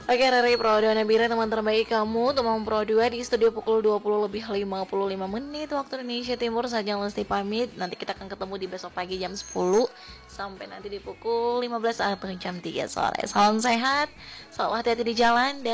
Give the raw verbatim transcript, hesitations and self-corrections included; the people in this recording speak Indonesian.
Oke, Riri Pro dua Nabila, teman terbaik kamu Tumang Pro dua di studio pukul dua puluh lebih lima puluh lima menit waktu Indonesia Timur. Saja Lesti pamit. Nanti kita akan ketemu di besok pagi jam sepuluh sampai nanti di pukul lima belas atau jam tiga sore. Salam sehat, selalu hati-hati di jalan dan